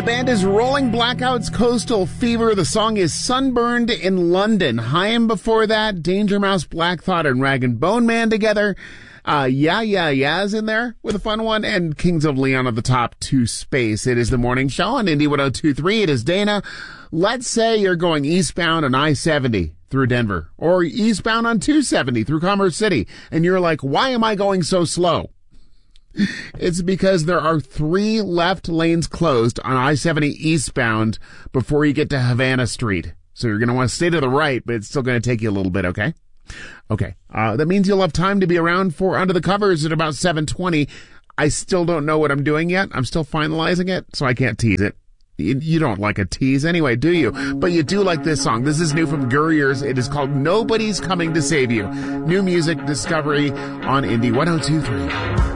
band is Rolling Blackouts, Coastal Fever. The song is Sunburned in London. Haim before that, Danger Mouse, Black Thought, and Rag and Bone Man together. Yeah's in there with a fun one, and Kings of Leon at the top to Space. It is the morning show on Indie 102.3. It is Dana. Let's say you're going eastbound on I-70 through Denver, or eastbound on 270 through Commerce City, and you're like, why am I going so slow? It's because there are 3 left lanes closed on I-70 eastbound before you get to Havana Street. So you're going to want to stay to the right, but it's still going to take you a little bit, okay? Okay. That means you'll have time to be around for Under the Covers at about 7:20. I still don't know what I'm doing yet. I'm still finalizing it, so I can't tease it. You don't like a tease anyway, do you? But you do like this song. This is new from Gurriers. It is called Nobody's Coming to Save You. New music discovery on Indie 102.3.